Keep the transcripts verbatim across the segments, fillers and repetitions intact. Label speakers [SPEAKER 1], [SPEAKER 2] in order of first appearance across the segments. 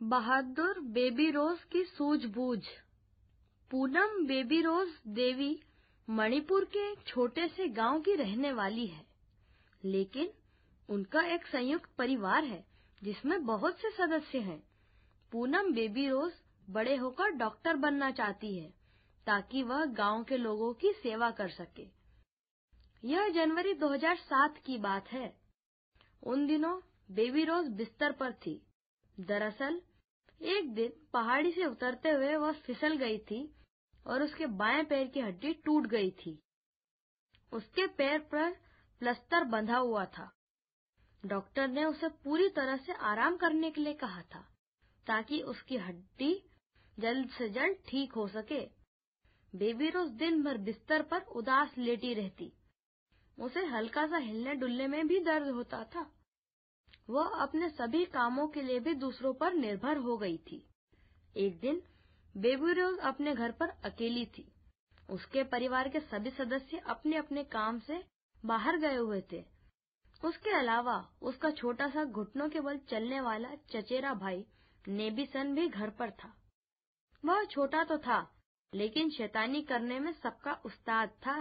[SPEAKER 1] बहादुर baby रोज की सूझबूझ। Poonam baby रोज देवी मणिपुर के एक छोटे से गांव की रहने वाली है, लेकिन उनका एक संयुक्त परिवार है जिसमें बहुत से सदस्य हैं। पूनम बेबी रोज बड़े होकर डॉक्टर बनना चाहती है ताकि वह गांव के लोगों की सेवा कर सके। यह जनवरी दो हज़ार सात की बात है। उन दिनों बेबी रोज बिस्तर पर थी। दरअसल एक दिन पहाड़ी से उतरते हुए वह फिसल गई थी और उसके बाएं पैर की हड्डी टूट गई थी। उसके पैर पर प्लास्टर बंधा हुआ था। डॉक्टर ने उसे पूरी तरह से आराम करने के लिए कहा था ताकि उसकी हड्डी जल्द से जल्द ठीक हो सके। बेबी रोज दिन भर बिस्तर पर उदास लेटी रहती। उसे हल्का सा हिलने डुलने में भी दर्द होता था। वह अपने सभी कामों के लिए भी दूसरों पर निर्भर हो गई थी। एक दिन बेबी रोज अपने घर पर अकेली थी। उसके परिवार के सभी सदस्य अपने अपने काम से बाहर गए हुए थे। उसके अलावा उसका छोटा सा घुटनों के बल चलने वाला चचेरा भाई नेबिसन भी घर पर था। वह छोटा तो था, लेकिन शैतानी करने में सबका उस्ताद था।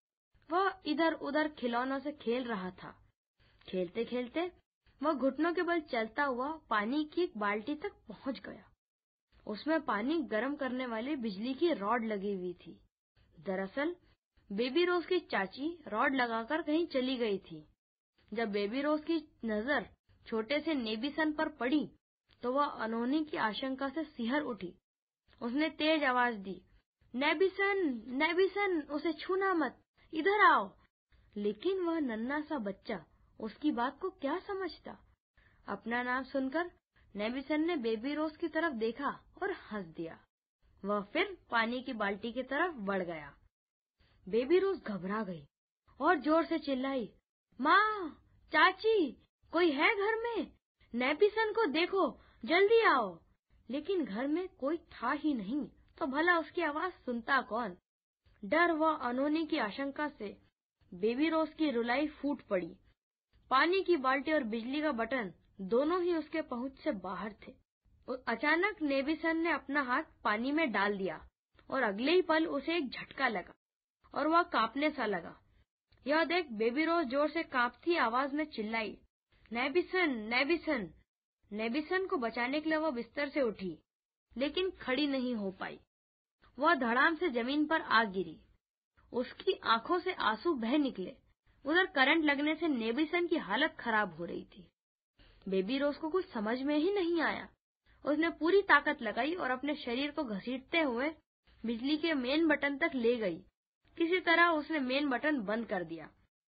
[SPEAKER 1] वह इधर उधर खिलौनों से खेल रहा था। खेलते खेलते वह घुटनों के बल चलता हुआ पानी की एक बाल्टी तक पहुंच गया। उसमें पानी गर्म करने वाली बिजली की रॉड लगी हुई थी। दरअसल बेबी रोज की चाची रॉड लगाकर कहीं चली गई थी। जब बेबी रोज की नजर छोटे से नेबिसन पर पड़ी तो वह अनहोनी की आशंका से सिहर उठी। उसने तेज आवाज दी, नेबिसन, नेबिसन, उसे छूना मत, इधर आओ। लेकिन वह नन्हा सा बच्चा उसकी बात को क्या समझता। अपना नाम सुनकर नेबिसन ने बेबी रोज की तरफ देखा और हंस दिया। वह फिर पानी की बाल्टी की तरफ बढ़ गया। बेबी रोज घबरा गई और जोर से चिल्लाई, माँ, चाची, कोई है घर में? नेबिसन को देखो, जल्दी आओ। लेकिन घर में कोई था ही नहीं, तो भला उसकी आवाज सुनता कौन। डर व अनहोनी की आशंका से बेबी रोज की रुलाई फूट पड़ी। पानी की बाल्टी और बिजली का बटन दोनों ही उसके पहुंच से बाहर थे। अचानक नेबिसन ने अपना हाथ पानी में डाल दिया और अगले ही पल उसे एक झटका लगा और वह कांपने सा लगा। यह देख बेबी रोज जोर से कांपती आवाज में चिल्लाई, नेबिसन, नेबिसन। नेबिसन को बचाने के लिए वह बिस्तर से उठी, लेकिन खड़ी नहीं हो पाई। वह धड़ाम से जमीन पर आ गिरी। उसकी आंखों से आंसू बह निकले। उधर करंट लगने से नेबिसन की हालत खराब हो रही थी। बेबी रोज को कुछ समझ में ही नहीं आया। उसने पूरी ताकत लगाई और अपने शरीर को घसीटते हुए बिजली के मेन बटन तक ले गई। किसी तरह उसने मेन बटन बंद कर दिया।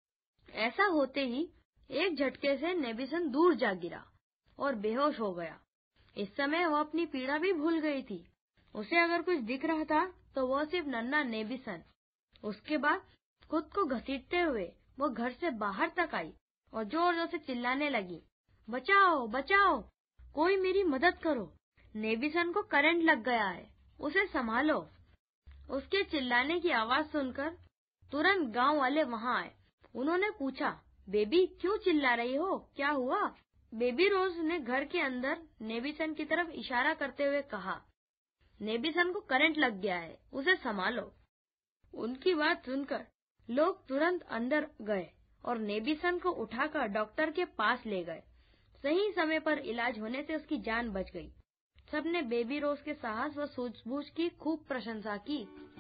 [SPEAKER 1] ऐसा होते ही एक झटके से नेबिसन दूर जा गिरा और बेहोश हो गया। इस समय वह अपनी पीड़ा भी भूल गई थी। उसे अगर कुछ दिख रहा था तो वह सिर्फ नन्हा नेबिसन। उसके बाद खुद को घसीटते हुए वो घर से बाहर तक आई और जोर जोर से चिल्लाने लगी, बचाओ, बचाओ, कोई मेरी मदद करो, नेबिसन को करंट लग गया है, उसे संभालो। उसके चिल्लाने की आवाज सुनकर तुरंत गांव वाले वहां आए। उन्होंने पूछा, बेबी क्यों चिल्ला रही हो, क्या हुआ? बेबी रोज ने घर के अंदर नेबिसन की तरफ इशारा करते हुए कहा, नेबिसन को करंट लग गया है, उसे संभालो। उनकी बात सुनकर लोग तुरंत अंदर गए और नेबिसन को उठाकर डॉक्टर के पास ले गए। सही समय पर इलाज होने से उसकी जान बच गई। सबने बेबी रोज के साहस व सूझबूझ की खूब प्रशंसा की।